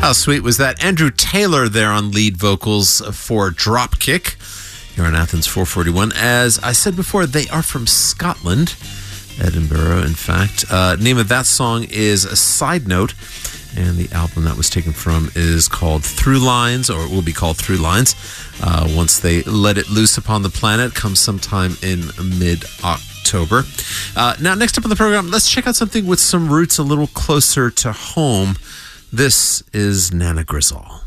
How sweet was that? Andrew Taylor there on lead vocals for Dropkick. Here on Athens 441. As I said before, they are from Scotland, Edinburgh, in fact. Name of that song is A Side Note, and the album that was taken from is called Through Lines, or it will be called Through Lines, once they let it loose upon the planet, comes sometime in mid-October. Now, next up on the program, let's check out something with some roots a little closer to home. This is Nana Grizzle.